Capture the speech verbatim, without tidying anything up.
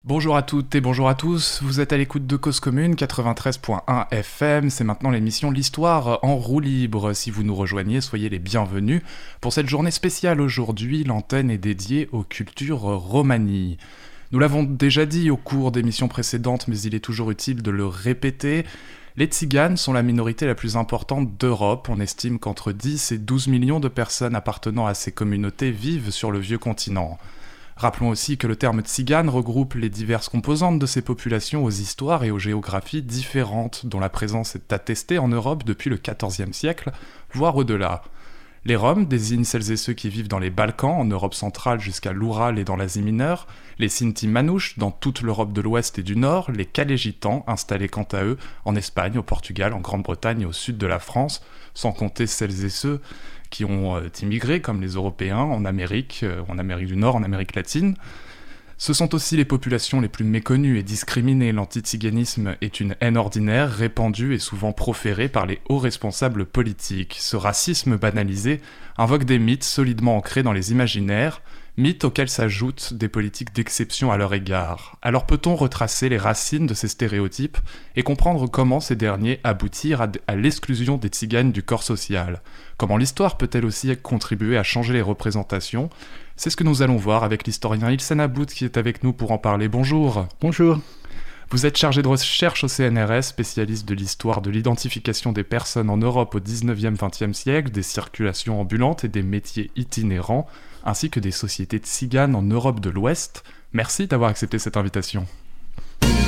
Bonjour à toutes et bonjour à tous, vous êtes à l'écoute de Cause Commune quatre-vingt-treize point un F M, c'est maintenant l'émission L'Histoire en roue libre. Si vous nous rejoignez, soyez les bienvenus. Pour cette journée spéciale aujourd'hui, l'antenne est dédiée aux cultures romanies. Nous l'avons déjà dit au cours d'émissions précédentes, mais il est toujours utile de le répéter. Les Tziganes sont la minorité la plus importante d'Europe. On estime qu'entre dix et douze millions de personnes appartenant à ces communautés vivent sur le vieux continent. Rappelons aussi que le terme tzigane regroupe les diverses composantes de ces populations aux histoires et aux géographies différentes, dont la présence est attestée en Europe depuis le quatorzième siècle, voire au-delà. Les Roms désignent celles et ceux qui vivent dans les Balkans, en Europe centrale jusqu'à l'Oural et dans l'Asie mineure, les Sinti Manouches dans toute l'Europe de l'Ouest et du Nord, les Calais-Gitans installés quant à eux en Espagne, au Portugal, en Grande-Bretagne et au sud de la France, sans compter celles et ceux qui ont euh, immigré, comme les Européens, en Amérique, euh, en Amérique du Nord, en Amérique latine. Ce sont aussi les populations les plus méconnues et discriminées. L'anti-tziganisme est une haine ordinaire, répandue et souvent proférée par les hauts responsables politiques. Ce racisme banalisé invoque des mythes solidement ancrés dans les imaginaires, mythes auxquels s'ajoutent des politiques d'exception à leur égard. Alors peut-on retracer les racines de ces stéréotypes et comprendre comment ces derniers aboutirent à, d- à l'exclusion des tziganes du corps social ? Comment l'histoire peut-elle aussi contribuer à changer les représentations ? C'est ce que nous allons voir avec l'historien Ilsen Aboud qui est avec nous pour en parler. Bonjour. Bonjour. Vous êtes chargé de recherche au C N R S, spécialiste de l'histoire de l'identification des personnes en Europe au dix-neuvième vingtième siècle, des circulations ambulantes et des métiers itinérants, ainsi que des sociétés tziganes en Europe de l'Ouest. Merci d'avoir accepté cette invitation.